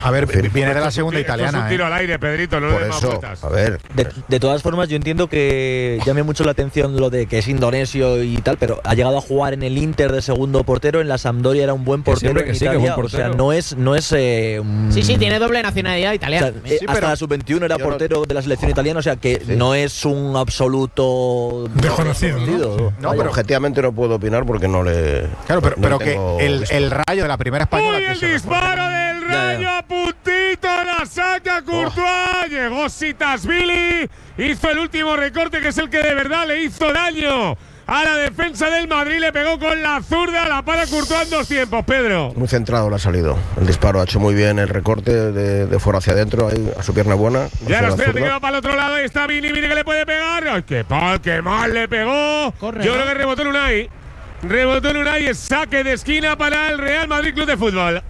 A ver, viene de la segunda italiana. Es un tiro al aire, Pedrito, no le des más vueltas. A ver. De todas formas, yo entiendo que llame mucho la atención lo de que es indonesio y tal, pero ha llegado a jugar en el Inter de segundo portero, en la Sampdoria era un buen portero en Italia, o sea, no es Sí, tiene doble nacionalidad italiana. O sea, hasta la sub-21 era portero de la selección italiana, o sea que no es un absoluto desconocido. No, pero objetivamente no puedo opinar porque no le. Claro, pero que el Rayo de la primera española. ¡Uy, el disparo del Rayo! A puntito la saca Courtois. Llegó Sitasvili. Hizo el último recorte, que es el que de verdad le hizo daño a la defensa del Madrid. Le pegó con la zurda. La para Courtois en 2 tiempos, Pedro. Muy centrado le ha salido. El disparo ha hecho muy bien el recorte de fuera hacia adentro, ahí a su pierna buena. Ya no espérate que va para el otro lado. Ahí está Vini que le puede pegar. ¡Ay, qué mal le pegó! Corre, yo creo que rebotó en Unai. Es saque de esquina para el Real Madrid Club de Fútbol.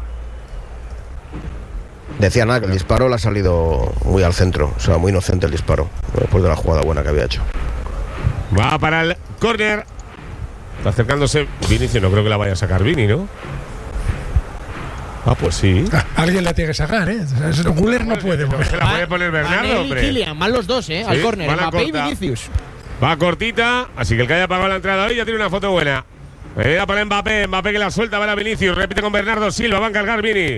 Decía nada, que el disparo le ha salido muy al centro. O sea, muy inocente el disparo, después de la jugada buena que había hecho. Va para el córner. Está acercándose Vinicius. No creo que la vaya a sacar Vini, ¿no? Ah, pues sí. Alguien la tiene que sacar, ¿eh? Güler no puede. Se la puede poner Bernardo, hombre. Kylian, van los dos, al córner. Mbappé y Vinicius. Va cortita, así que el que haya pagado la entrada hoy ya tiene una foto buena. Era para Mbappé que la suelta para Vinicius. Repite con Bernardo Silva, va a encargar Vini.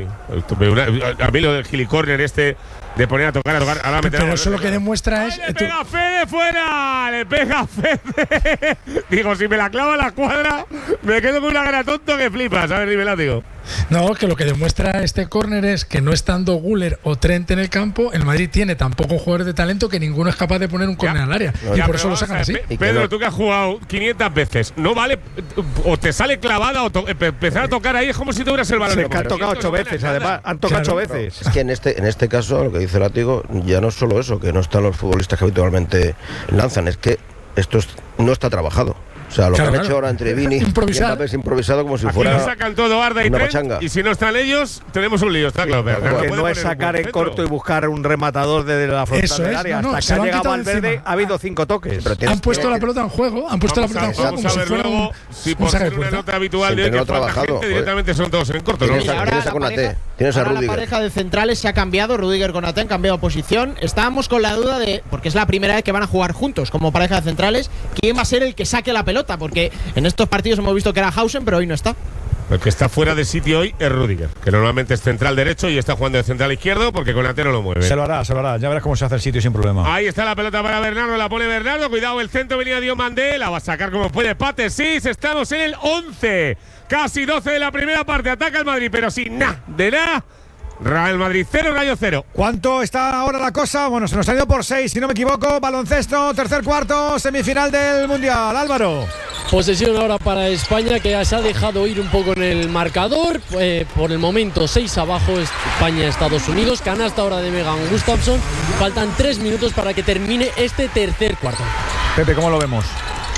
A mí lo del gilicorner de poner a tocar. Ahora pero eso lo que demuestra es. Le pega Fede fuera. Le pega Fede. Digo, si me la clava a la cuadra, me quedo con una cara tonto que flipas. A ver, dime, látigo. No, que lo que demuestra este córner es que no estando Güler o Trent en el campo, el Madrid tiene tan pocos jugadores de talento que ninguno es capaz de poner un córner al área. Y por eso lo sacan así. Pedro, tú que has jugado 500 veces, no vale, o te sale clavada o empezar a tocar ahí es como si tuvieras el balón. Se que han tocado 8 veces, además. Han tocado 8 veces. Es que en este caso, lo que dice Látigo, ya no es solo eso, que no están los futbolistas que habitualmente lanzan, es que esto no está trabajado. O sea, lo que han hecho ahora entre Vini y Mbappé es improvisado como si fuera. Aquí lo sacan todo Arda y Trent, y si no están ellos, tenemos un lío, está claro. Porque no es sacar en corto y buscar un rematador desde la frontal del área. Hasta que ha llegado al verde, ha habido 5 toques. Han puesto la pelota en juego, como si fuera un. Si por ser una nota habitual de hoy que falta gente, directamente son todos en corto. Tienes a Rudiger. La pareja de centrales se ha cambiado. Rudiger con Até han cambiado posición. Estábamos con la duda de, porque es la primera vez que van a jugar juntos como pareja de centrales, quién va a ser el que saque la pelota, porque en estos partidos hemos visto que era Hausen, pero hoy no está. El que está fuera de sitio hoy es Rudiger, que normalmente es central derecho y está jugando de central izquierdo porque con Até no lo mueve. Se lo hará. Ya verás cómo se hace el sitio sin problema. Ahí está la pelota para Bernardo, la pone Bernardo. Cuidado, el centro venía Diomandé, la va a sacar como puede Pate. Sí, estamos en el 11. Casi 12 de la primera parte. Ataca el Madrid, pero sin nada de nada. Real Madrid 0, Rayo 0. ¿Cuánto está ahora la cosa? Bueno, se nos ha ido por 6, si no me equivoco. Baloncesto, tercer cuarto, semifinal del Mundial. Álvaro. Posesión ahora para España, que se ha dejado ir un poco en el marcador. Por el momento 6 abajo España-Estados Unidos. Canasta ahora de Megan Gustafsson. Faltan 3 minutos para que termine este tercer cuarto. Pepe, ¿cómo lo vemos?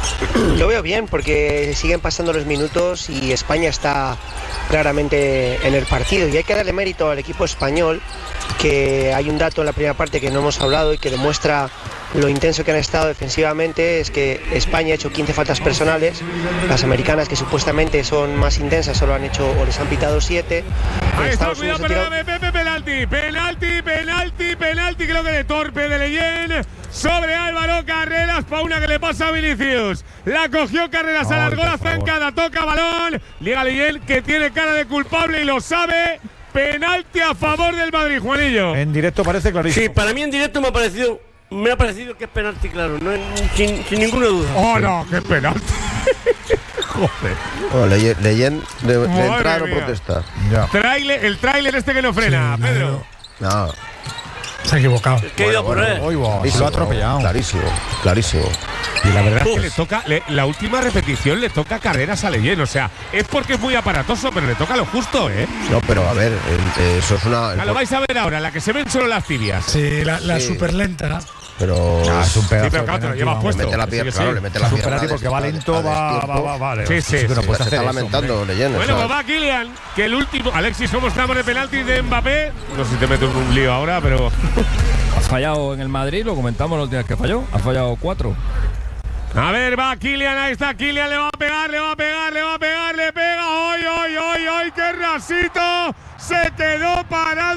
Lo veo bien porque siguen pasando los minutos y España está claramente en el partido, y hay que darle mérito al equipo español, que hay un dato en la primera parte que no hemos hablado y que demuestra lo intenso que han estado defensivamente. Es que España ha hecho 15 faltas personales, las americanas, que supuestamente son más intensas, solo han hecho o les han pitado 7. Ahí está, cuidado, perdóname, Pepe, penalti, creo que de torpe de Leyen sobre Álvaro Carreras, para una que le pasa a Vinicius. La cogió Carreras, alargó la zancada, toca balón, liga Leyen, que tiene cara de culpable y lo sabe. Penalti a favor del Madrid, Juanillo. En directo parece clarísimo. Sí, para mí en directo me ha parecido que es penalti, claro, no, sin ninguna duda. Oh, no, que es penalti. Joder. Oh, Leyen de entrar o protestar. El tráiler este que no frena, sí, Pedro. No. Se ha equivocado. ¿Qué ha ido por él? Se lo ha atropellado. Clarísimo. Y la verdad es que le toca, la última repetición le toca Carreras a Leyen. O sea, es porque es muy aparatoso, pero le toca lo justo, ¿eh? No, pero a ver, eso es una. Lo vais a ver ahora, la que se ven solo las tibias. Sí, la súper lenta. Pero es un pedazo. Sí, pero claro, te lo llevas puesto. Le mete la pierna, claro, le mete la pierna. Superati porque va lento, vale. Sí. Se está lamentando Leyen. Bueno, pues va Kylian, que el último. Alexis, ¿cómo estamos de penalti de Mbappé? No sé si te meto en un lío ahora, pero. Has fallado en el Madrid, lo comentamos los días que falló. Has fallado 4. A ver, va Kylian, ahí está Kylian, le va a pegar, le pega. ¡Ay, qué rasito! se quedó parado.